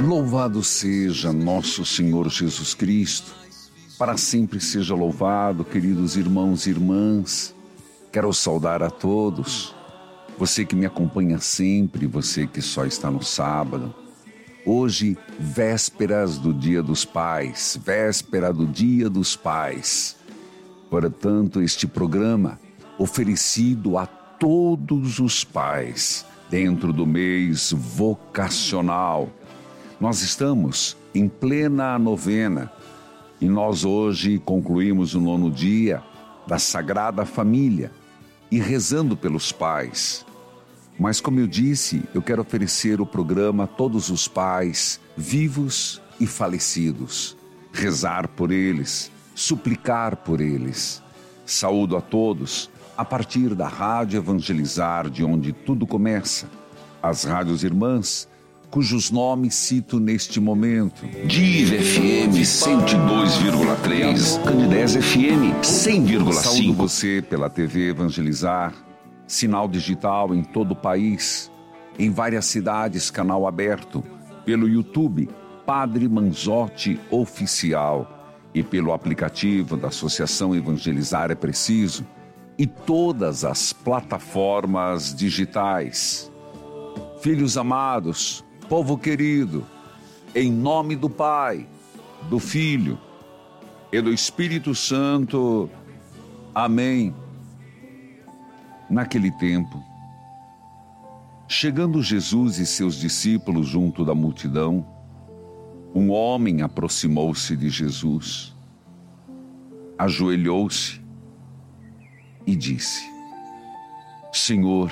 Louvado seja nosso Senhor Jesus Cristo, para sempre seja louvado, queridos irmãos e irmãs. Quero saudar a todos, você que me acompanha sempre, você que só está no sábado. Hoje, vésperas do Dia dos Pais, véspera do Dia dos Pais. Portanto, este programa oferecido a todos os pais, dentro do mês vocacional. Nós estamos em plena novena e nós hoje concluímos o 9º dia da Sagrada Família e rezando pelos pais. Mas como eu disse, eu quero oferecer o programa a todos os pais vivos e falecidos, rezar por eles, suplicar por eles. Saúdo a todos a partir da Rádio Evangelizar, de onde tudo começa, as rádios irmãs, cujos nomes cito neste momento: Div FM 102,3, Candidez FM 100,5. Saúdo você pela TV Evangelizar, sinal digital em todo o país, em várias cidades, canal aberto, pelo YouTube Padre Manzotti Oficial e pelo aplicativo da Associação Evangelizar é Preciso e todas as plataformas digitais. Filhos amados, povo querido, em nome do Pai, do Filho e do Espírito Santo. Amém. Naquele tempo, chegando Jesus e seus discípulos junto da multidão, um homem aproximou-se de Jesus, ajoelhou-se e disse: Senhor,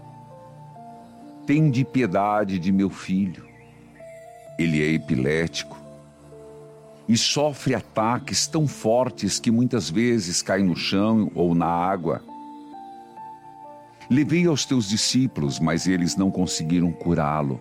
tende piedade de meu filho. Ele é epilético e sofre ataques tão fortes que muitas vezes cai no chão ou na água. Levei aos teus discípulos, mas eles não conseguiram curá-lo.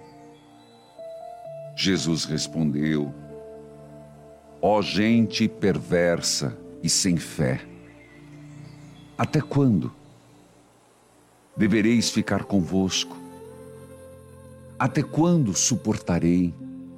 Jesus respondeu: Ó gente perversa e sem fé, até quando devereis ficar convosco? Até quando suportarei?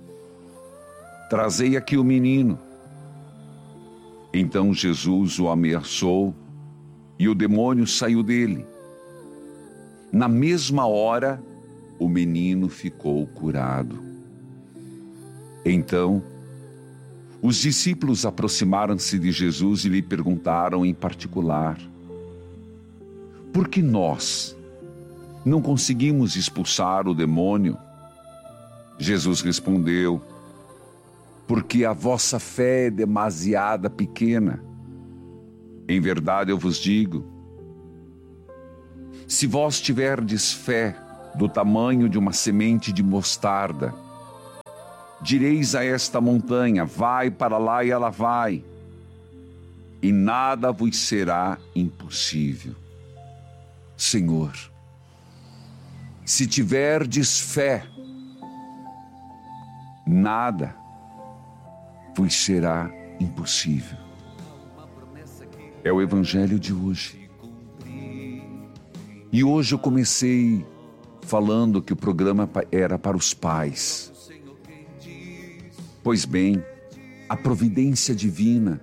Trazei aqui o menino. Então Jesus o ameaçou e o demônio saiu dele. Na mesma hora, o menino ficou curado. Então, os discípulos aproximaram-se de Jesus e lhe perguntaram em particular: por que nós não conseguimos expulsar o demônio? Jesus respondeu: porque a vossa fé é demasiada pequena. Em verdade eu vos digo, se vós tiverdes fé do tamanho de uma semente de mostarda, direis a esta montanha: vai para lá, e ela vai, e nada vos será impossível. Senhor, se tiverdes fé, nada vos será impossível. É o Evangelho de hoje. E hoje eu comecei falando que o programa era para os pais. Pois bem, a providência divina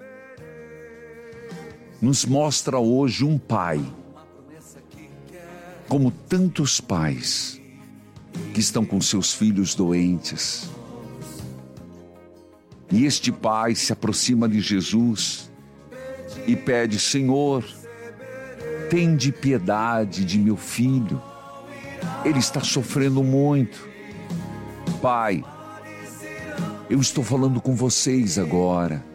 nos mostra hoje um pai, como tantos pais que estão com seus filhos doentes. E este pai se aproxima de Jesus e pede: Senhor, tende piedade de meu filho. Ele está sofrendo muito. Pai, eu estou falando com vocês agora.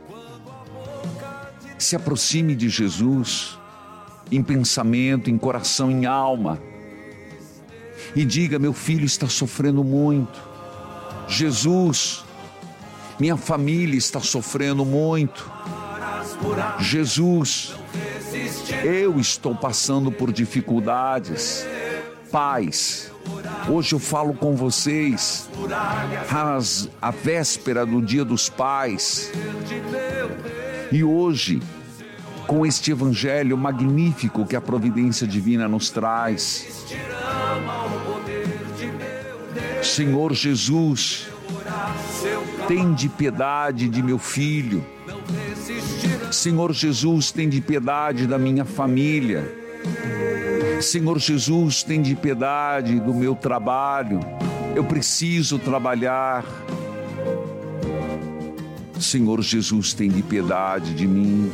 Se aproxime de Jesus, em pensamento, em coração, em alma, e diga: meu filho está sofrendo muito. Jesus, minha família está sofrendo muito. Jesus, eu estou passando por dificuldades. Pais, hoje eu falo com vocês, a véspera do Dia dos Pais, e hoje, com este evangelho magnífico que a providência divina nos traz, Senhor Jesus, tende piedade de meu filho. Senhor Jesus, tende piedade da minha família. Senhor Jesus, tende piedade do meu trabalho. Eu preciso trabalhar. Senhor Jesus, tende piedade de mim.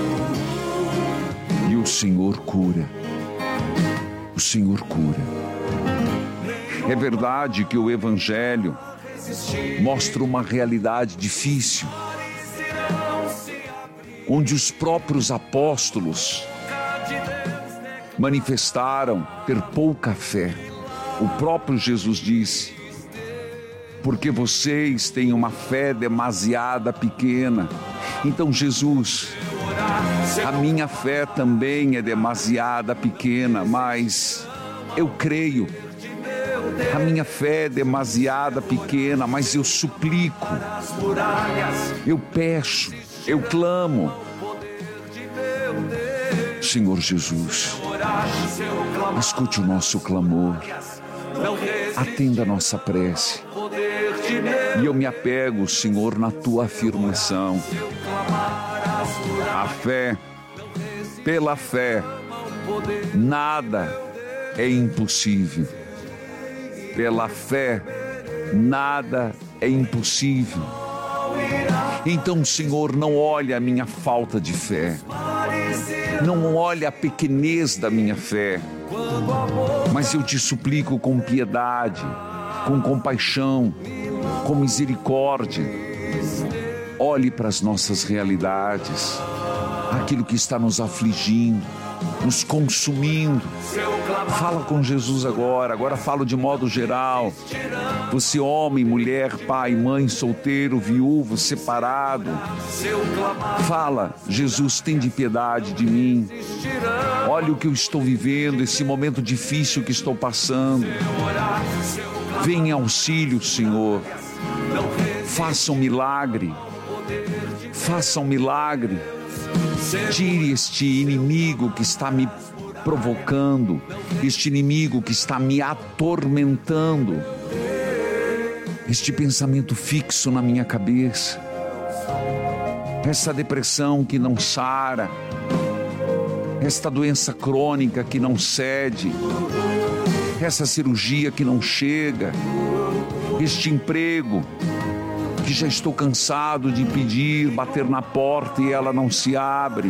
E o Senhor cura. O Senhor cura. É verdade que o Evangelho mostra uma realidade difícil, onde os próprios apóstolos manifestaram ter pouca fé. O próprio Jesus disse: porque vocês têm uma fé demasiada pequena. Então, Jesus, a minha fé também é demasiada pequena, mas eu creio. A minha fé é demasiada pequena, mas eu suplico, eu peço, eu clamo. Senhor Jesus, escute o nosso clamor, atenda a nossa prece. E eu me apego, Senhor, na tua afirmação. A fé, pela fé, nada é impossível. Pela fé, nada é impossível. Então, Senhor, não olhe a minha falta de fé. Não olhe a pequenez da minha fé. Mas eu te suplico com piedade, com compaixão, com misericórdia. Olhe para as nossas realidades, aquilo que está nos afligindo, nos consumindo. Fala com Jesus agora falo de modo geral. Você, homem, mulher, pai, mãe, solteiro, viúvo, separado. Fala: Jesus, tende piedade de mim. Olha o que eu estou vivendo, esse momento difícil que estou passando. Vem em auxílio, Senhor. Faça um milagre. Faça um milagre. Tire este inimigo que está me provocando, este inimigo que está me atormentando, este pensamento fixo na minha cabeça, essa depressão que não sara, esta doença crônica que não cede, essa cirurgia que não chega, este emprego que já estou cansado de pedir, bater na porta e ela não se abre.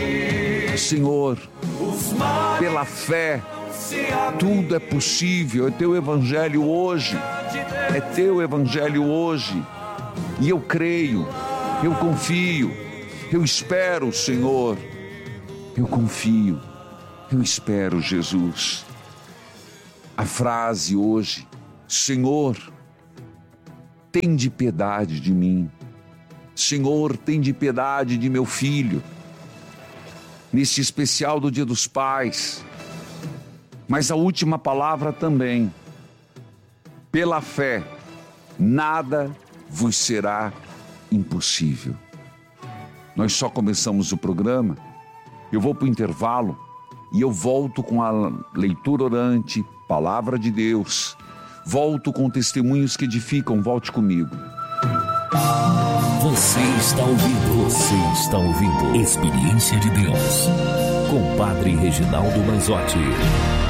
Senhor, pela fé, tudo é possível. É teu evangelho hoje. É teu evangelho hoje. E eu creio, eu confio, eu espero, Senhor. Eu confio, eu espero, Jesus. A frase hoje: Senhor, tende piedade de mim. Senhor, tende piedade de meu filho. Neste especial do Dia dos Pais. Mas a última palavra também: pela fé, nada vos será impossível. Nós só começamos o programa. Eu vou para o intervalo e eu volto com a leitura orante, palavra de Deus. Volto com testemunhos que edificam. Volte comigo. Você está ouvindo Experiência de Deus com Padre Reginaldo Manzotti.